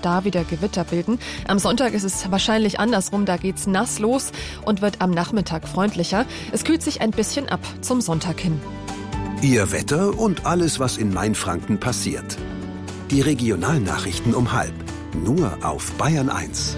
da wieder Gewitter bilden. Am Sonntag ist es wahrscheinlich andersrum, da geht's nass los und wird am Nachmittag freundlicher. Es kühlt sich ein bisschen ab zum Sonntag hin. Ihr Wetter und alles, was in Mainfranken passiert. Die Regionalnachrichten um 12:30. Nur auf Bayern 1.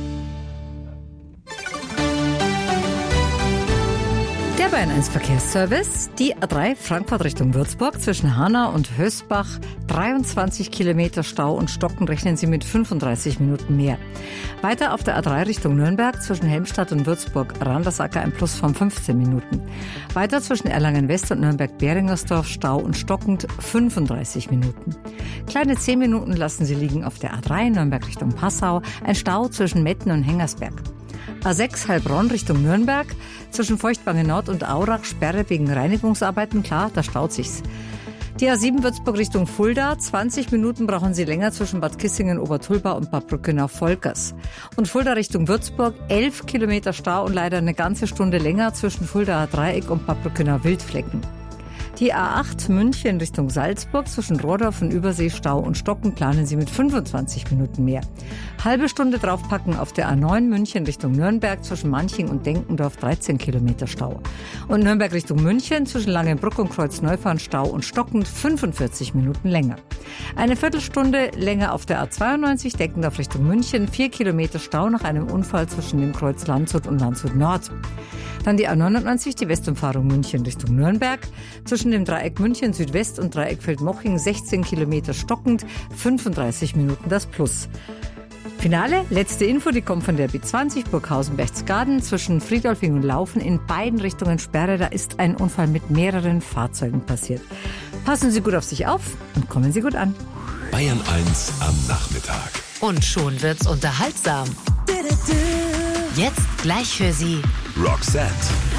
Der Bayern 1 Verkehrsservice, die A3 Frankfurt Richtung Würzburg zwischen Hanau und Hösbach, 23 Kilometer Stau und Stocken, rechnen Sie mit 35 Minuten mehr. Weiter auf der A3 Richtung Nürnberg zwischen Helmstadt und Würzburg-Randersacker ein Plus von 15 Minuten. Weiter zwischen Erlangen-West und Nürnberg-Beringersdorf Stau und stockend 35 Minuten. Kleine 10 Minuten lassen Sie liegen auf der A3 Nürnberg Richtung Passau, ein Stau zwischen Metten und Hengersberg. A6 Heilbronn Richtung Nürnberg, zwischen Feuchtwangen Nord und Aurach Sperre wegen Reinigungsarbeiten, klar, da staut sich's. Die A7 Würzburg Richtung Fulda, 20 Minuten brauchen Sie länger zwischen Bad Kissingen, Obertulba und Bad Brückenau-Volkers. Und Fulda Richtung Würzburg, 11 Kilometer Stau und leider eine ganze Stunde länger zwischen Fuldaer Dreieck und Bad Brückenau-Wildflecken. Die A8 München Richtung Salzburg zwischen Rohrdorf und Übersee Stau und Stocken planen Sie mit 25 Minuten mehr. Halbe Stunde draufpacken auf der A9 München Richtung Nürnberg zwischen Manching und Denkendorf 13 Kilometer Stau. Und Nürnberg Richtung München zwischen Langenbruck und Kreuz-Neufahren Stau und stockend 45 Minuten länger. Eine Viertelstunde länger auf der A92 Deckendorf Richtung München, 4 Kilometer Stau nach einem Unfall zwischen dem Kreuz Landshut und Landshut Nord. Dann die A99, die Westumfahrung München Richtung Nürnberg. Zwischen dem Dreieck München Südwest und Dreieck Feldmoching 16 Kilometer stockend, 35 Minuten das Plus. Finale, letzte Info, die kommt von der B20 Burghausen-Berchtesgaden zwischen Friedolfing und Laufen in beiden Richtungen Sperre. Da ist ein Unfall mit mehreren Fahrzeugen passiert. Passen Sie gut auf sich auf und kommen Sie gut an. Bayern 1 am Nachmittag. Und schon wird's unterhaltsam. Jetzt gleich für Sie Roxette.